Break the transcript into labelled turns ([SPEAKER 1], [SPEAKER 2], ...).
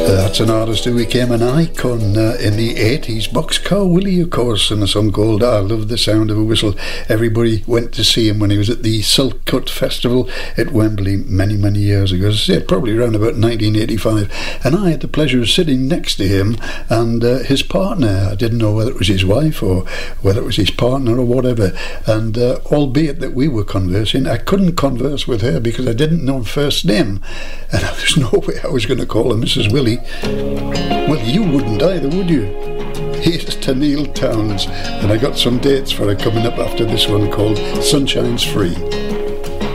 [SPEAKER 1] That's an artist who became an icon in the 80s. Boxcar Willie, of course, and a song called I Love the Sound of a Whistle. Everybody went to see him when he was at the Silk Cut Festival at Wembley many, many years ago. Probably around about 1985. And I had the pleasure of sitting next to him and his partner. I didn't know whether it was his wife or whether it was his partner or whatever. And albeit that we were conversing, I couldn't converse with her because I didn't know her first name. And there's no way I was going to call her Mrs. Willie. Well, you wouldn't either, would you? Here's Tenille Townes, and I got some dates for her coming up after this one called Sunshine's Free.